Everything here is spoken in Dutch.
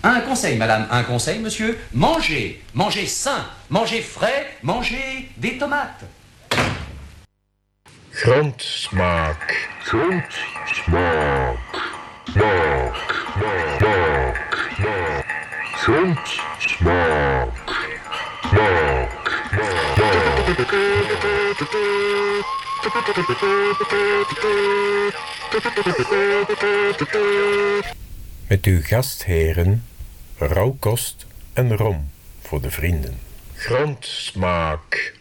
Un conseil, madame, un conseil, monsieur. Mangez, mangez sain, mangez frais, mangez des tomates. Grondsmaak. Grondsmaak. Maak. Maak. Maak. Maak. Grondsmaak. Maak. Maak. Met uw gastheren, rauwkost en rom voor de vrienden. Grondsmaak.